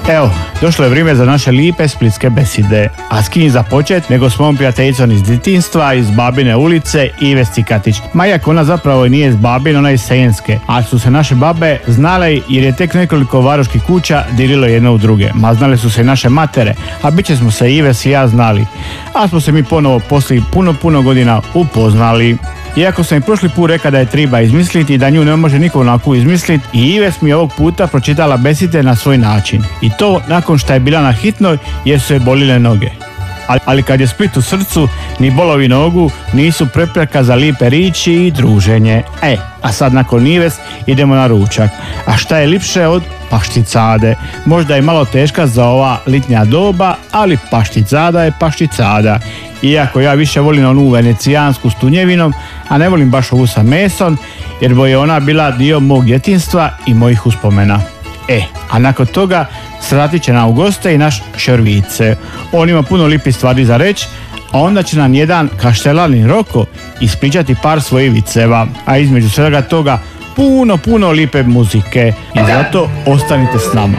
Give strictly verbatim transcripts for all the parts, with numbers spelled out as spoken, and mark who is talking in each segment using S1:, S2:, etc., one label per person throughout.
S1: Evo, došlo je vrijeme za naše lipe splitske beside. A s kim započet nego s mojom prijateljicom iz djetinjstva, iz Babine ulice, Ive Stikatić. Ma iako ona zapravo nije iz Babine, ona je iz Senjske. A su se naše babe znale jer je tek nekoliko varoških kuća dirilo jedno u druge. Ma znale su se i naše matere, a bit će smo se Ives i ja znali. A smo se mi ponovo poslije puno, puno godina upoznali. Iako sam i prošli put rekao da je treba izmisliti i da nju ne može niko onako izmisliti, i Ives mi je ovog puta pročitala beside na svoj način. I to nakon što je bila na hitnoj jer su je bolile noge. Ali, ali kad je Split u srcu, ni bolovi nogu nisu prepreka za lipe riči i druženje. E, a sad nakon Ives idemo na ručak. A šta je lipše od pašticade? Možda je malo teška za ova litnja doba, ali pašticada je pašticada. Iako ja više volim onu venecijansku s tunjevinom, a ne volim baš ovu sa mesom, jer bo je ona bila dio mog djetinjstva i mojih uspomena. E, a nakon toga sratit će nam u goste i naš Šervice. On ima puno lipih stvari za reći, a onda će nam jedan kaštelani Roko ispričati par svojih viceva, a između svega toga puno, puno lipe muzike. I zato ostanite s nama.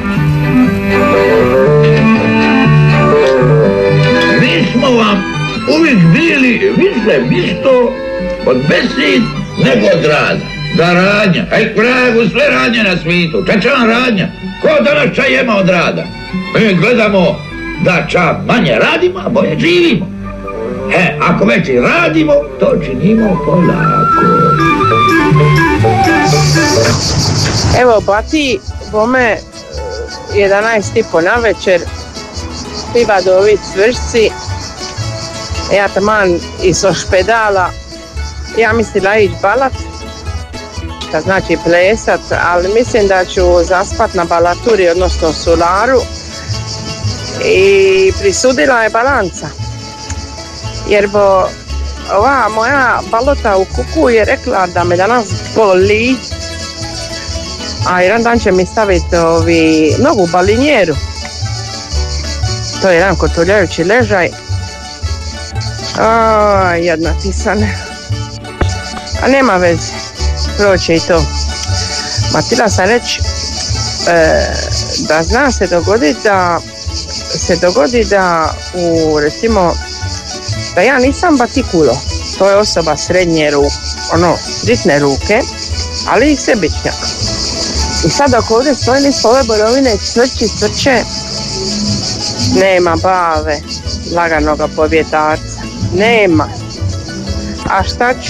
S2: Mi smo vam uvijek bili više isto od besid nego od rada. Da radnja, aj vragu sve radnje na svijetu, čačan radnja, ko danas čaj jema od rada. Mi gledamo da ča manje radimo, a bolje živimo. E, ako već i radimo, to činimo polako.
S3: Evo, bati, bome jedanaest i po na večer, piva do ovih cvršci, ja taman iz ošpedala, ja mislila ići balat, šta znači plesat, ali mislim da ću zaspat na balaturi, odnosno solaru, i prisudila je balanca, jer bo ova moja balota u kuku je rekla da me danas boli, a jedan dan će mi staviti ovi novu balinjeru. To je jedan kotuljajući ležaj. A, jedna tisane. A nema veze, proće i to. Ma htjela sam reći e, da zna se dogodi da se dogodi da u, recimo, da ja nisam batikulo. To je osoba srednje ruke, ono, ditne ruke, ali i sebičnjak. I sad dok ovdje stojili s ove borovine cvrči, cvrče, nema bave, laganoga povjetarca, nema. A šta ću?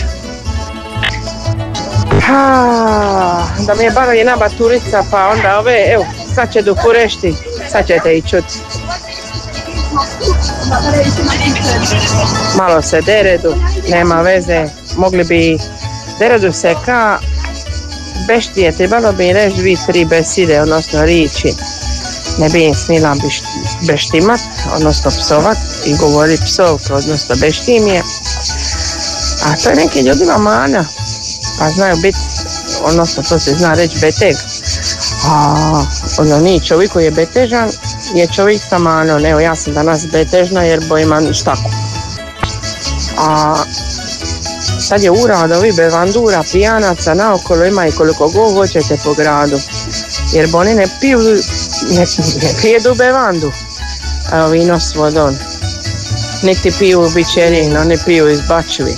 S3: Ha, da mi je bar jedna baturica, pa onda ove, evo, sad će dukurešti, sad ćete i čuti. Malo se deredu, nema veze, mogli bi, deredu se ka beštije, trebalo bi reći dvi, tri beside, odnosno riči. Ne bi im smila beštimat, odnosno psovat i govori psovka, odnosno beštimije. A to je neki ljudima mana, pa znaju biti, odnosno to se zna reći beteg. A ono nije čovjek koji je betežan, je čovjek sa manom. Evo, ja sam danas betežna jer bo imam štaku. A sad je ura od ovih bevandura, pijanaca, naokolo ima i koliko god hoćete po gradu. Jer bo oni ne piju, ne, ne pijedu bevandu, evo, vino s vodom. Niti piju bičerino, ne piju iz bačvi.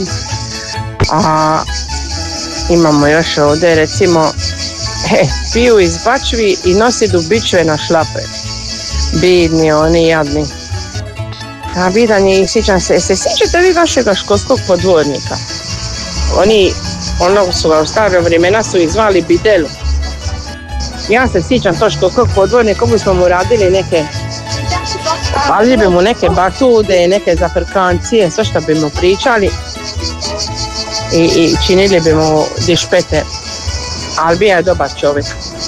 S3: A imamo još ovdje, recimo, he, piju iz bačvi i nosidu bičve na šlape. Bidni, oni jadni. A bidan je, sjećam se, se sjećate vi vašega školskog podvornika? Oni, ono su ga u staro vremena su ih zvali bidelu. Ja se sjećam to školskog podvornika, kako smo mu radili neke, palili bi mu neke batude, neke zafrkancije, sve što bi mu pričali i, i činili bi mu dišpete, ali bija je dobar čovjek.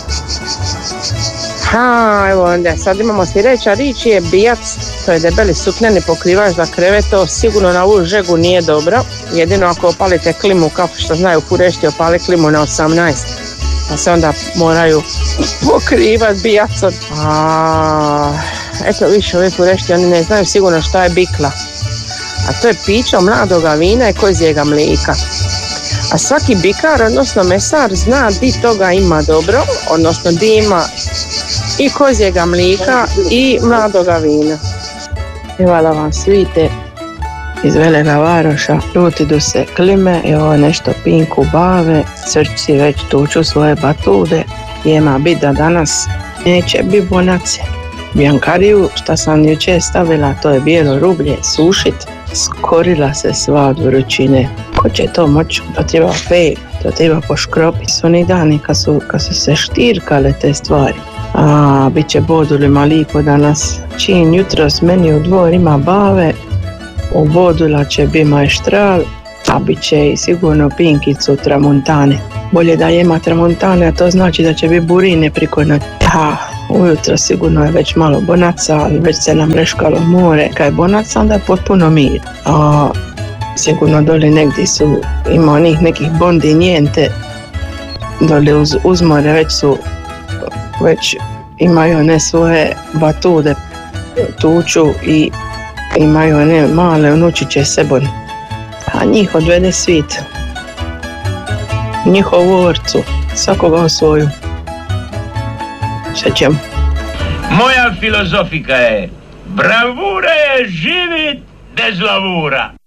S3: Ha, evo onda, sad imamo sljedeća rič je bijac, to je debeli sukneni pokrivač za krevet, to sigurno na ovu žegu nije dobro, jedino ako opalite klimu, kao što znaju Furešti, opali klimu na osamnaest, pa se onda moraju pokrivati bijacom. A, eto više ovi Furešti, oni ne znaju sigurno šta je bikla, a to je piće mladoga vina i kozjega mlijeka. A svaki bikar, odnosno mesar, zna di toga ima dobro, odnosno di ima i kozjega mlika i mladoga vina. Hvala vam svite iz Velega Varoša, ljuti se klime i ovo nešto pinku bave, crčci već tuču svoje batude, jema bit da danas neće bit bonace. Bjankariju šta sam jučer stavila, to je bijelo rublje, sušit, skorila se sva od vrućine. Ko će to moći? To treba peg, to treba poškropiti. Su oni dani kad su, kad su se štirkale te stvari. A, bit će Bodulima lipo danas. Čin jutros meni u dvor ima bave, u Bodula će bi maestral, a bit će i sigurno pinkicu tramontane. Bolje da jema tramontane, a to znači da će biti burine priko noći. Ha, ujutro sigurno je već malo bonaca, ali već se nam reškalo more. Kad je bonaca, onda je potpuno mir. A sigurno doli negdje su, ima onih nekih bondi njente, doli uz, uz more već su, već imaju one svoje batude, tuču i imaju one male unučiće sebon. A njih odvede svit, njihovu orcu, svakoga u svoju. Šta ćemo?
S2: Moja filozofika je, bravura je živit bez lavura.